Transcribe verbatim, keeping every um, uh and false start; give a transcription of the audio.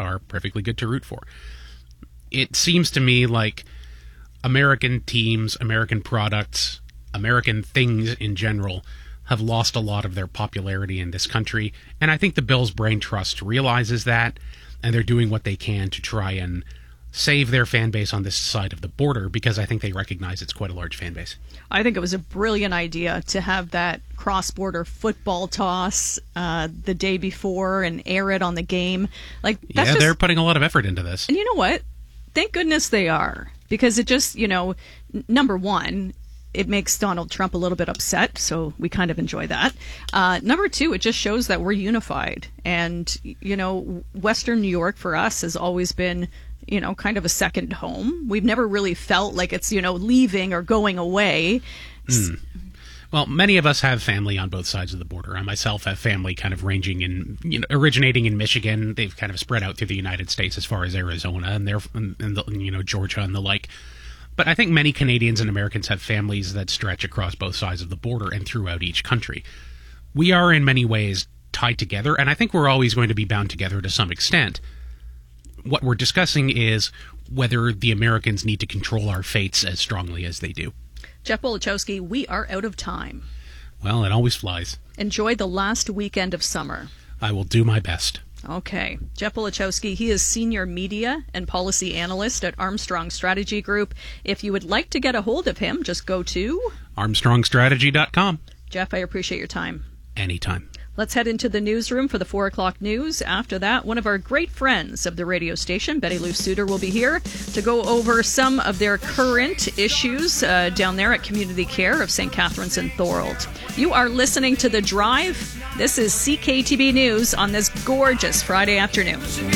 are perfectly good to root for. It seems to me like American teams, American products, American things in general have lost a lot of their popularity in this country, and I think the Bills Brain Trust realizes that, and they're doing what they can to try and save their fan base on this side of the border, because I think they recognize it's quite a large fan base. I think it was a brilliant idea to have that cross-border football toss uh, the day before and air it on the game. Like, that's yeah, just, they're putting a lot of effort into this. And you know what? Thank goodness they are, because it just, you know, n- number one, it makes Donald Trump a little bit upset, so we kind of enjoy that. Uh, number two, it just shows that we're unified. And, you know, Western New York for us has always been, you know, kind of a second home. We've never really felt like it's, you know, leaving or going away. Mm. Well, many of us have family on both sides of the border. I myself have family kind of ranging in, you know, originating in Michigan. They've kind of spread out through the United States as far as Arizona and they're, and the, you know, Georgia and the like. But I think many Canadians and Americans have families that stretch across both sides of the border and throughout each country. We are in many ways tied together, and I think we're always going to be bound together to some extent. What we're discussing is whether the Americans need to control our fates as strongly as they do. Jeff Wolichowski, we are out of time. Well, it always flies. Enjoy the last weekend of summer. I will do my best. Okay. Jeff Wolichowski, he is Senior Media and Policy Analyst at Armstrong Strategy Group. If you would like to get a hold of him, just go to armstrong strategy dot com. Jeff, I appreciate your time. Anytime. Let's head into the newsroom for the four o'clock news. After that, one of our great friends of the radio station, Betty Lou Suter, will be here to go over some of their current issues uh, down there at Community Care of Saint Catharines and Thorold. You are listening to The Drive. This is C K T B News on this gorgeous Friday afternoon.